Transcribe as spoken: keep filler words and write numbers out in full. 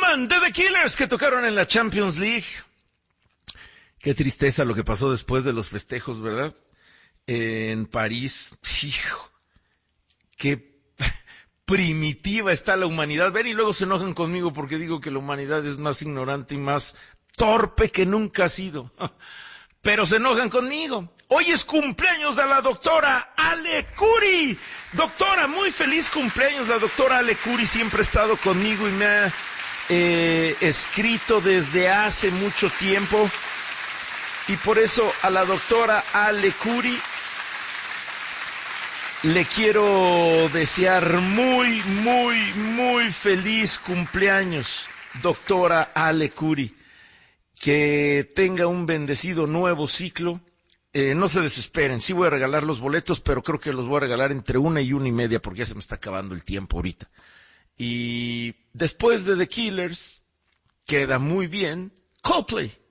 gentlemen, de The Killers, que tocaron en la Champions League. Qué tristeza lo que pasó después de los festejos, ¿verdad? Eh, en París. Hijo, qué primitiva está la humanidad. Ven, y luego se enojan conmigo porque digo que la humanidad es más ignorante y más torpe que nunca ha sido. Pero se enojan conmigo. Hoy es cumpleaños de la doctora Ale Curi. Doctora, muy feliz cumpleaños. La doctora Ale Curi siempre ha estado conmigo y me ha eh, escrito desde hace mucho tiempo. Y por eso a la doctora Ale Curi le quiero desear muy, muy, muy feliz cumpleaños, doctora Ale Curi. Que tenga un bendecido nuevo ciclo. Eh, no se desesperen, sí voy a regalar los boletos, pero creo que los voy a regalar entre una y una y media, porque ya se me está acabando el tiempo ahorita. Y después de The Killers, queda muy bien Coldplay.